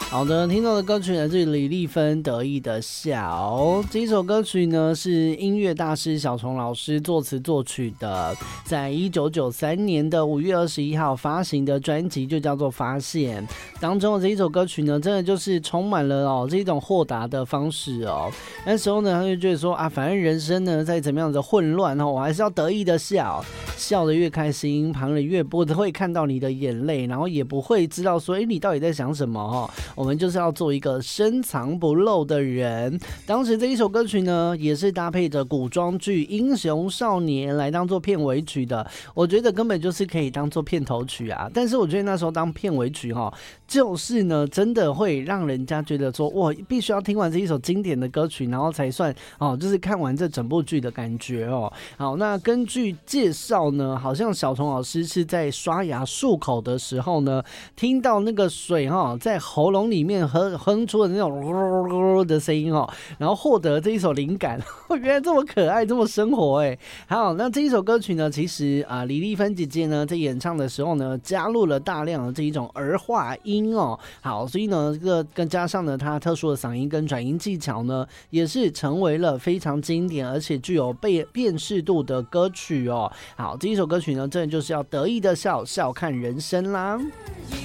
好的，听到的歌曲来自于李丽芬得意的笑。这一首歌曲呢是音乐大师小虫老师作词作曲的，在1993年的5月21号发行的专辑就叫做《发现》当中的这一首歌曲呢，真的就是充满了这种豁达的方式哦。那时候呢，他就觉得说啊，反正人生呢再怎么样的混乱我还是要得意的笑，笑得越开心，旁人越不会看到你的眼泪，然后也不会知道说，你到底在想什么我们就是要做一个深藏不露的人。当时这一首歌曲呢，也是搭配着古装剧《英雄少年》来当做片尾曲的。我觉得根本就是可以当做片头曲啊，但是我觉得那时候当片尾曲就是呢，真的会让人家觉得说，哇，必须要听完这一首经典的歌曲，然后才算就是看完这整部剧的感觉好，那根据介绍呢，好像小虫老师是在刷牙漱口的时候呢，听到那个水在喉咙里面哼出的那种噜噜噜的声音然后获得这一首灵感。原来这么可爱，这么生活好，那这一首歌曲呢，其实李丽芬姐姐呢在演唱的时候呢，加入了大量的这一种儿化音好，所以呢这个更加上呢她特殊的嗓音跟转音技巧呢，也是成为了非常经典而且具有辨识度的歌曲好，这一首歌曲呢，真的就是要得意的笑，笑看人生啦。